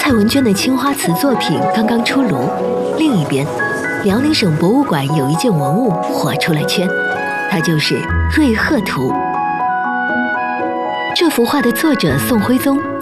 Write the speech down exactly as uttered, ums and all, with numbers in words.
蔡文娟的青花瓷作品刚刚出炉，另一边，辽宁省博物馆有一件文物火出了圈，它就是《瑞鹤图》。这幅画的作者宋徽宗